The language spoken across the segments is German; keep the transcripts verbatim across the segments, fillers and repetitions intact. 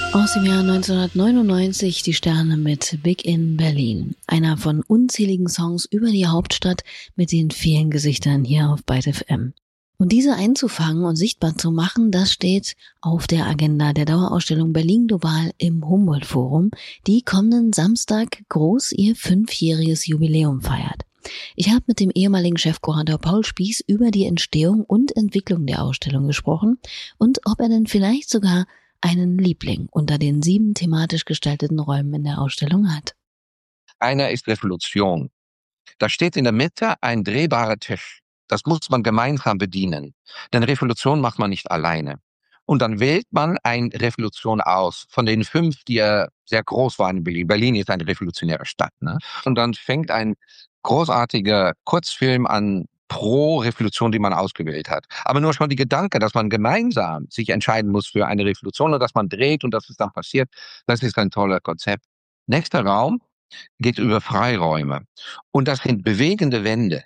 Aus dem Jahr neunzehnhundertneunundneunzig die Sterne mit Big in Berlin. Einer von unzähligen Songs über die Hauptstadt mit den vielen Gesichtern hier auf Byte F M. Und diese einzufangen und sichtbar zu machen, das steht auf der Agenda der Dauerausstellung Berlin Global im Humboldt-Forum, die kommenden Samstag groß ihr fünfjähriges Jubiläum feiert. Ich habe mit dem ehemaligen Chefkurator Paul Spieß über die Entstehung und Entwicklung der Ausstellung gesprochen und ob er denn vielleicht sogar einen Liebling unter den sieben thematisch gestalteten Räumen in der Ausstellung hat. Einer ist Revolution. Da steht in der Mitte ein drehbarer Tisch. Das muss man gemeinsam bedienen. Denn Revolution macht man nicht alleine. Und dann wählt man eine Revolution aus von den fünf, die ja sehr groß waren in Berlin. Berlin ist eine revolutionäre Stadt, ne? Und dann fängt ein großartiger Kurzfilm an pro Revolution, die man ausgewählt hat. Aber nur schon die Gedanke, dass man gemeinsam sich entscheiden muss für eine Revolution und dass man dreht und dass es dann passiert, das ist ein toller Konzept. Nächster Raum geht über Freiräume. Und das sind bewegende Wände.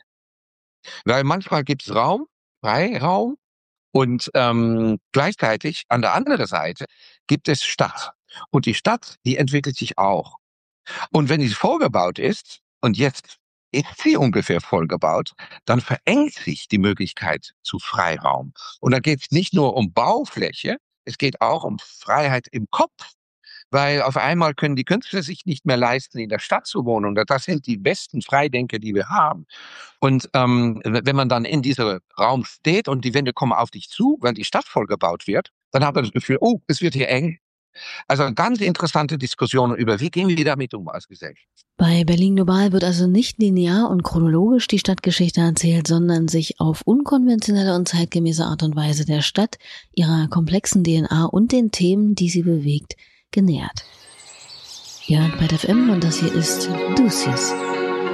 Weil manchmal gibt es Raum, Freiraum und ähm, gleichzeitig an der anderen Seite gibt es Stadt. Und die Stadt, die entwickelt sich auch. Und wenn sie vollgebaut ist, und jetzt ist sie ungefähr vollgebaut, dann verengt sich die Möglichkeit zu Freiraum. Und da geht es nicht nur um Baufläche, es geht auch um Freiheit im Kopf. Weil auf einmal können die Künstler sich nicht mehr leisten, in der Stadt zu wohnen. Und das sind die besten Freidenker, die wir haben. Und ähm, wenn man dann in diesem Raum steht und die Wände kommen auf dich zu, wenn die Stadt vollgebaut wird, dann hat man das Gefühl, oh, es wird hier eng. Also ganz interessante Diskussionen über, wie gehen wir damit um als Gesellschaft. Bei Berlin Global wird also nicht linear und chronologisch die Stadtgeschichte erzählt, sondern sich auf unkonventionelle und zeitgemäße Art und Weise der Stadt, ihrer komplexen D N A und den Themen, die sie bewegt, genähert. Ihr hört Byte F M und das hier ist Ducius.